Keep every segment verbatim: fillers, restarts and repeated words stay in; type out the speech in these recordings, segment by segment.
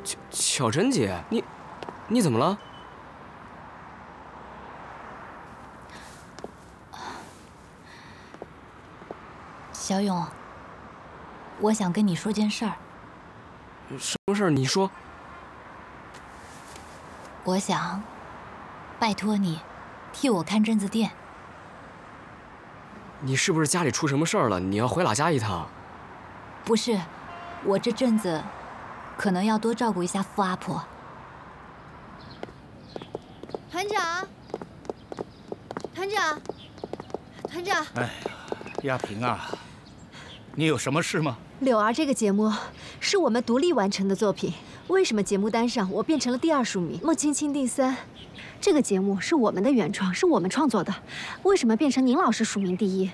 巧巧珍姐，你你怎么了？ 小勇，我想跟你说件事儿。 什么事儿？你说。 我想拜托你替我看镇子店。 你是不是家里出什么事儿了？你要回老家一趟？ 不是，我这阵子可能要多照顾一下傅阿婆。 团长，团长，团长！ 哎呀，亚萍啊，你有什么事吗？ 柳儿这个节目是我们独立完成的作品，为什么节目单上我变成了第二署名，孟青青第三？这个节目是我们的原创，是我们创作的，为什么变成宁老师署名第一？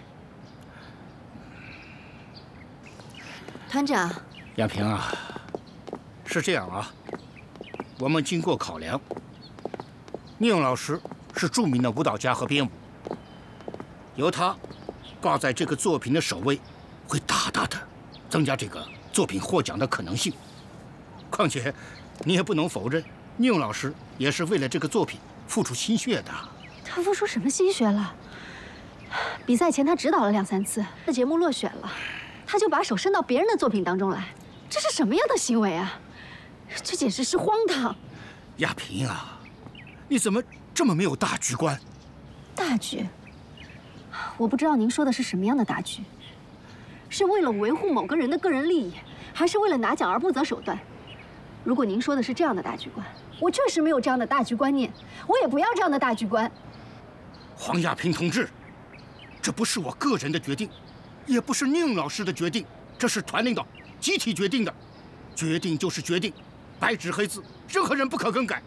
团长， 亚萍啊，是这样啊，我们经过考量，宁老师是著名的舞蹈家和编舞，由他挂在这个作品的首位，会大大的增加这个作品获奖的可能性。况且，你也不能否认，宁老师也是为了这个作品付出心血的。 他付出什么心血了？比赛前他指导了两三次，这节目落选了，他就把手伸到别人的作品当中来，这是什么样的行为啊？这简直是荒唐！ 亚萍啊，你怎么这么没有大局观？ 大局？我不知道您说的是什么样的大局，是为了维护某个人的个人利益，还是为了拿奖而不择手段？如果您说的是这样的大局观，我确实没有这样的大局观念，我也不要这样的大局观。 黄亚萍同志，这不是我个人的决定，也不是宁老师的决定，这是团领导集体决定的。决定就是决定，白纸黑字，任何人不可更改。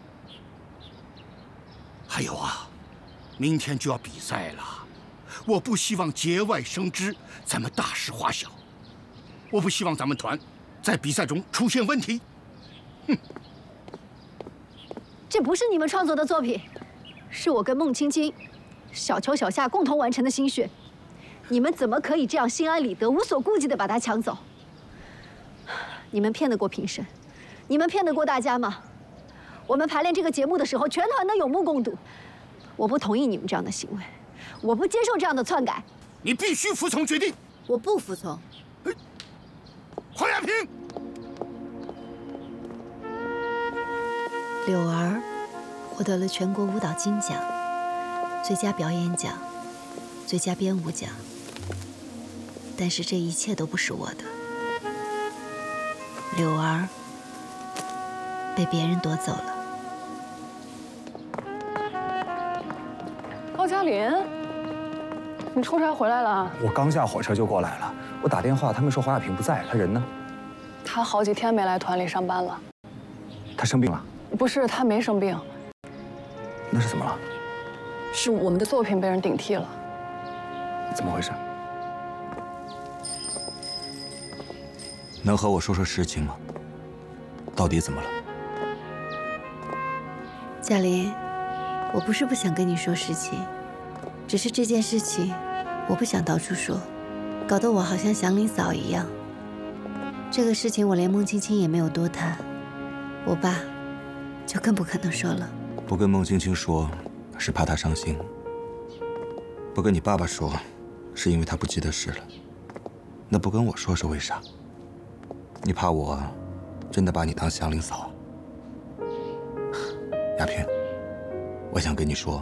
还有啊，明天就要比赛了，我不希望节外生枝，咱们大事化小。我不希望咱们团在比赛中出现问题。哼， 这不是你们创作的作品，是我跟孟青青、小秋、小夏共同完成的心血。你们怎么可以这样心安理得、无所顾忌地把它抢走？你们骗得过评审？你们骗得过大家吗？我们排练这个节目的时候，全团都有目共睹。我不同意你们这样的行为，我不接受这样的篡改。 你必须服从决定。 我不服从。 黄亚萍， 柳儿获得了全国舞蹈金奖、最佳表演奖、最佳编舞奖，但是这一切都不是我的。柳儿被别人夺走了。 高嘉林，你出差回来了？ 我刚下火车就过来了。我打电话，他们说黄亚萍不在，她人呢？ 她好几天没来团里上班了。 她生病了？ 不是，她没生病。 那是怎么了？ 是我们的作品被人顶替了。 怎么回事？ 能和我说说实情吗？到底怎么了？ 嘉林，我不是不想跟你说实情，只是这件事情我不想到处说，搞得我好像祥林嫂一样。这个事情我连孟青青也没有多谈，我爸就更不可能说了。 不跟孟青青说，是怕她伤心；不跟你爸爸说，是因为他不记得事了。那不跟我说是为啥？你怕我真的把你当祥林嫂？亚萍，我想跟你说，